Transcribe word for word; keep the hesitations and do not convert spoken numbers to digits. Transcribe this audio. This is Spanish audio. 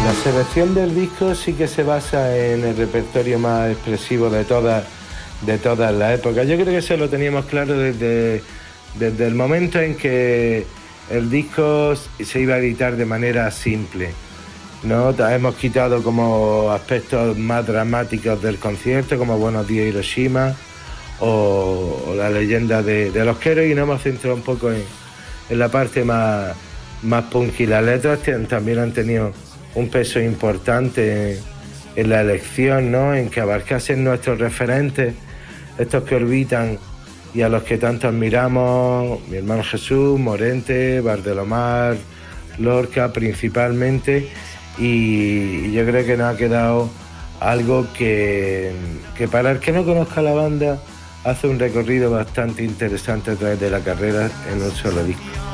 La selección del disco sí que se basa en el repertorio más expresivo de todas de todas las épocas. Yo creo que eso lo teníamos claro desde, desde el momento en que el disco se iba a editar de manera simple, ¿no? Hemos quitado como aspectos más dramáticos del concierto, como Buenos días Hiroshima o, o la leyenda de, de los Queros, y nos hemos centrado un poco en, en la parte más, más punk, y las letras también han tenido un peso importante en, en la elección, ¿no? En que abarcasen nuestros referentes, estos que orbitan y a los que tanto admiramos, mi hermano Jesús, Morente, Bardelomar, Lorca principalmente, y yo creo que nos ha quedado algo que, que para el que no conozca la banda hace un recorrido bastante interesante a través de la carrera en un solo disco.